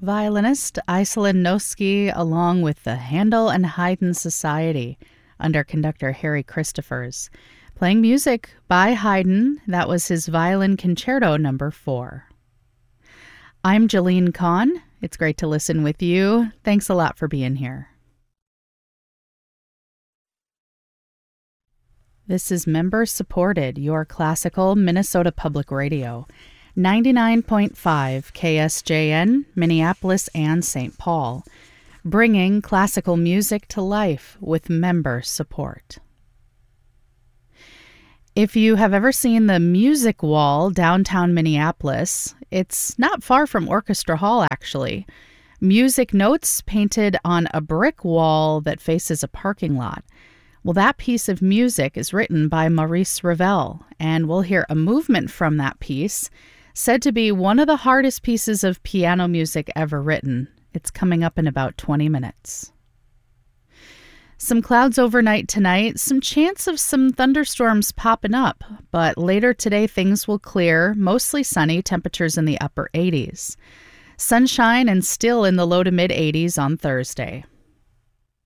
violinist Iselin Noski along with the Handel and Haydn Society under conductor Harry Christophers, playing music by Haydn. That was his Violin Concerto No. 4. I'm Jalene Kahn. It's great to listen with you. Thanks a lot for being here. This is member-supported, your classical Minnesota Public Radio, 99.5 KSJN, Minneapolis and St. Paul, bringing classical music to life with member support. If you have ever seen the Music Wall downtown Minneapolis, it's not far from Orchestra Hall, actually. Music notes painted on a brick wall that faces a parking lot. Well, that piece of music is written by Maurice Ravel, and we'll hear a movement from that piece, said to be one of the hardest pieces of piano music ever written. It's coming up in about 20 minutes. Some clouds overnight tonight, some chance of some thunderstorms popping up, but later today things will clear, mostly sunny, temperatures in the upper 80s. Sunshine and still in the low to mid 80s on Thursday.